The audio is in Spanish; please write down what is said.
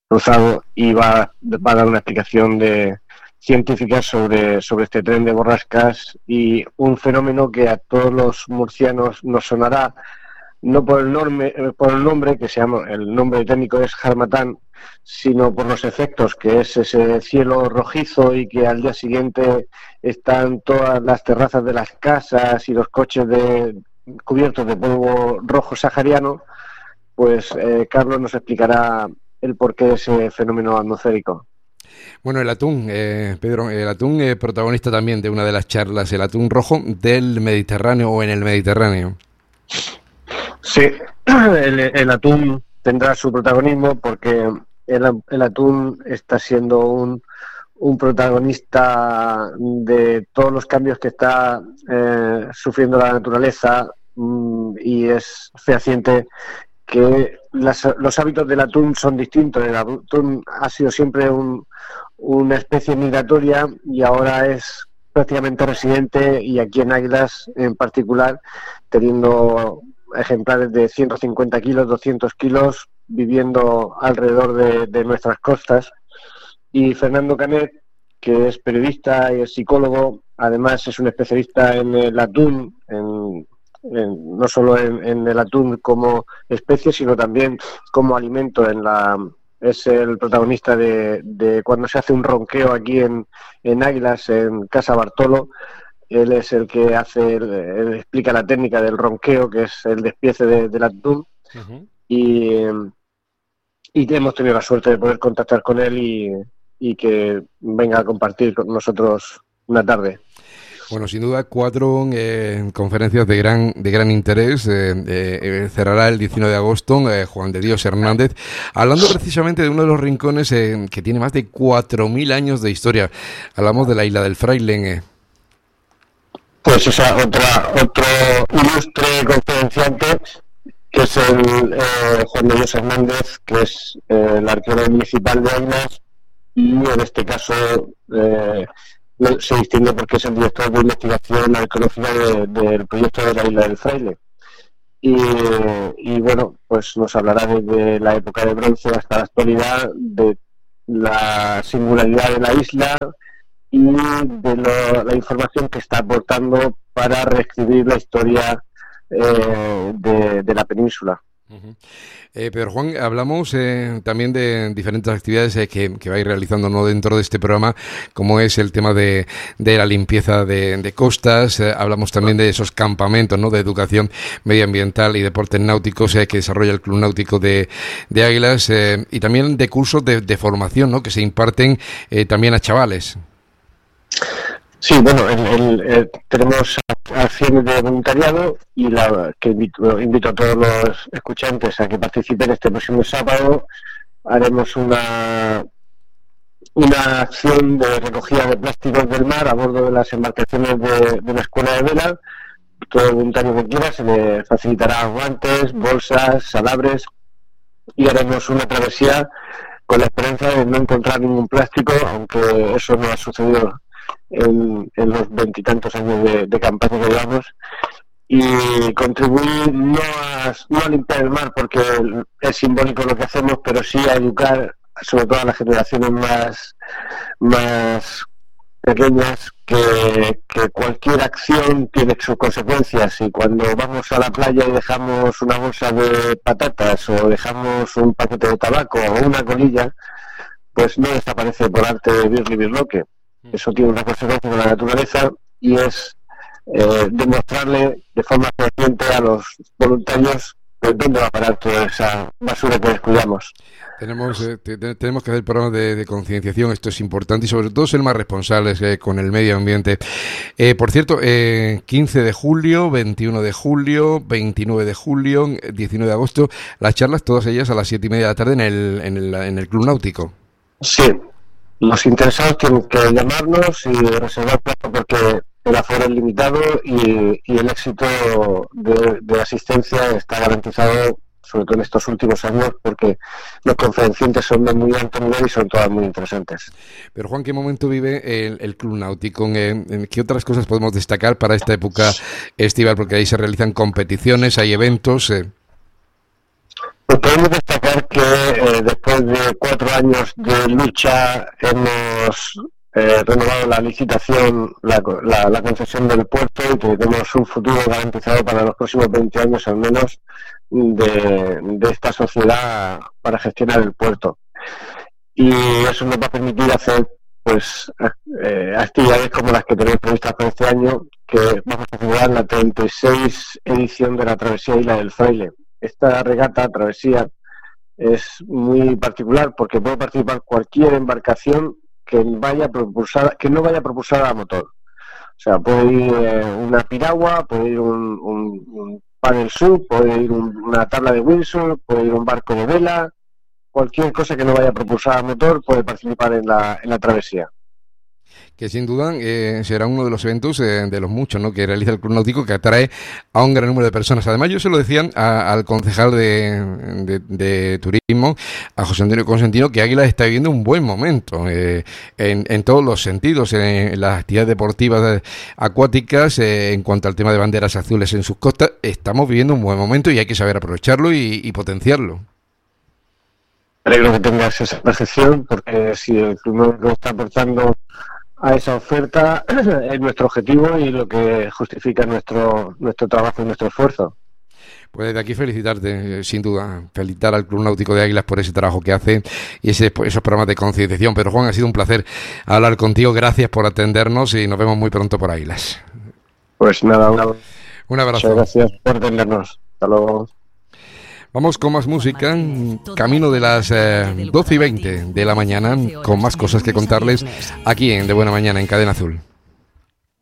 cruzado y va a dar una explicación científica sobre este tren de borrascas y un fenómeno que a todos los murcianos nos sonará, no por el nombre, que se llama, el nombre técnico es Harmattan, sino por los efectos, que es ese cielo rojizo y que al día siguiente están todas las terrazas de las casas y los coches cubiertos de polvo rojo sahariano. Pues Carlos nos explicará el porqué de ese fenómeno atmosférico. Bueno, el atún, Pedro, el atún protagonista también de una de las charlas, el atún rojo del Mediterráneo o en el Mediterráneo. Sí, el atún tendrá su protagonismo porque el atún está siendo un protagonista de todos los cambios que está sufriendo la naturaleza, y es fehaciente que los hábitos del atún son distintos. El atún ha sido siempre una especie migratoria y ahora es prácticamente residente, y aquí en Águilas en particular, teniendo ejemplares de 150 kilos, 200 kilos, viviendo alrededor de nuestras costas. Y Fernando Canet, que es periodista y es psicólogo, además es un especialista en el atún, no solo en el atún como especie, sino también como alimento. Es el protagonista de cuando se hace un ronqueo aquí en Águilas, en Casa Bartolo. Él es el que él explica la técnica del ronqueo, que es el despiece del atún. Uh-huh. Y hemos tenido la suerte de poder contactar con él y que venga a compartir con nosotros una tarde. Bueno, sin duda 4 conferencias de gran interés. Cerrará el 19 de agosto Juan de Dios Hernández, hablando precisamente de uno de los rincones que tiene más de 4.000 años de historia. Hablamos de la Isla del Fraile. Pues esa otro ilustre conferenciante, que es el Juan de Dios Hernández, que es el arqueólogo municipal de Águilas, y en este caso se distingue porque es el director de investigación arqueológica del proyecto de la Isla del Fraile. Y bueno, pues nos hablará desde la época de bronce hasta la actualidad de la singularidad de la isla y de la información que está aportando para reescribir la historia de la península. Uh-huh. Pedro Juan, hablamos también de diferentes actividades que vais realizando, ¿no?, dentro de este programa, como es el tema de la limpieza de costas. Hablamos también de esos campamentos, ¿no?, de educación medioambiental y deportes náuticos que desarrolla el Club Náutico de Águilas, y también de cursos de formación, ¿no?, que se imparten también a chavales. Sí, bueno, tenemos acciones de voluntariado y que invito a todos los escuchantes a que participen. Este próximo sábado haremos una acción de recogida de plásticos del mar a bordo de las embarcaciones de la escuela de vela. Todo voluntario que quiera se le facilitará guantes, bolsas, salabres, y haremos una travesía con la esperanza de no encontrar ningún plástico, aunque eso no ha sucedido en los 20 y tantos años de campaña que llevamos, y contribuir no a limpiar el mar, porque es simbólico lo que hacemos, pero sí a educar sobre todo a las generaciones más pequeñas, que cualquier acción tiene sus consecuencias, y cuando vamos a la playa y dejamos una bolsa de patatas o dejamos un paquete de tabaco o una colilla, pues no desaparece por arte de birli-birloque. Eso tiene una consecuencia con la naturaleza, y es demostrarle de forma consciente a los voluntarios dónde va a parar toda esa basura que descuidamos. Tenemos que hacer programas de concienciación. Esto es importante, y sobre todo ser más responsables con el medio ambiente. Por cierto, 15 de julio, 21 de julio, 29 de julio, 19 de agosto, las charlas, todas ellas a las 7:30 de la tarde en el Club Náutico. Sí. Los interesados tienen que llamarnos y reservar plazo, porque el aforo es limitado y el éxito de asistencia está garantizado, sobre todo en estos últimos años, porque los conferenciantes son de muy alto nivel y son todas muy interesantes. Pero Juan, ¿qué momento vive el Club Náutico? ¿Qué otras cosas podemos destacar para esta época estival? Porque ahí se realizan competiciones, hay eventos. Pues podemos destacar que después después de 4 años de lucha, hemos renovado la licitación, la concesión del puerto, y tenemos un futuro garantizado para los próximos 20 años al menos de esta sociedad para gestionar el puerto. Y eso nos va a permitir hacer pues actividades como las que tenemos previstas para este año, que vamos a celebrar la 36 edición de la Travesía Isla del Fraile. Esta regata, travesía, es muy particular porque puede participar cualquier embarcación que no vaya propulsada a motor. O sea, puede ir una piragua, puede ir un paddle sub, puede ir una tabla de Wilson, puede ir un barco de vela. Cualquier cosa que no vaya propulsada a motor puede participar en la travesía. Que sin duda será uno de los eventos de los muchos, ¿no?, que realiza el Club Náutico, que atrae a un gran número de personas. Además, yo se lo decía al concejal de turismo, a José Antonio Consentino, que Águilas está viviendo un buen momento en todos los sentidos, en las actividades deportivas acuáticas, en cuanto al tema de banderas azules en sus costas. Estamos viviendo un buen momento y hay que saber aprovecharlo y potenciarlo. Alegro que tengas esa percepción, porque si el Club Náutico está aportando a esa oferta, es nuestro objetivo y lo que justifica nuestro trabajo y nuestro esfuerzo. Pues desde aquí felicitarte, sin duda, felicitar al Club Náutico de Águilas por ese trabajo que hace y esos programas de concienciación. Pero Juan, ha sido un placer hablar contigo, gracias por atendernos y nos vemos muy pronto por Águilas. Pues nada, un abrazo. Muchas gracias por atendernos. Hasta luego. Vamos con más música, camino de las 12:20 de la mañana, con más cosas que contarles aquí en De Buena Mañana, en Cadena Azul.